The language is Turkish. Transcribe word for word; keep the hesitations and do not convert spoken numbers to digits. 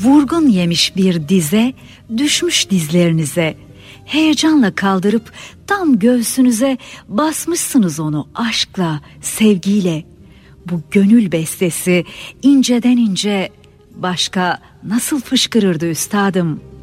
vurgun yemiş bir dize düşmüş dizlerinize. Heyecanla kaldırıp tam göğsünüze basmışsınız onu aşkla, sevgiyle. Bu gönül bestesi inceden ince başka nasıl fışkırırdı üstadım?